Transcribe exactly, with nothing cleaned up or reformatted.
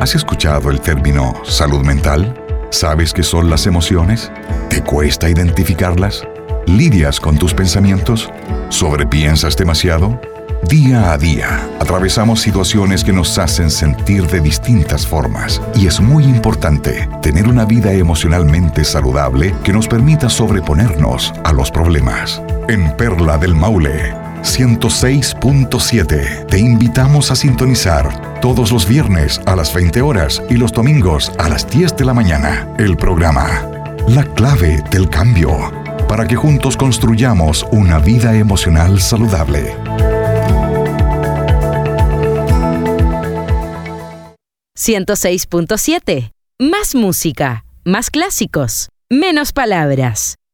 ¿Has escuchado el término salud mental? ¿Sabes qué son las emociones? ¿Te cuesta identificarlas? ¿Lidias con tus pensamientos? ¿Sobrepiensas demasiado? Día a día, atravesamos situaciones que nos hacen sentir de distintas formas y es muy importante tener una vida emocionalmente saludable que nos permita sobreponernos a los problemas. En Perla del Maule, ciento seis punto siete, te invitamos a sintonizar todos los viernes a las veinte horas y los domingos a las diez de la mañana el programa La Clave del Cambio, para que juntos construyamos una vida emocional saludable. ciento seis punto siete. Más música, más clásicos, menos palabras.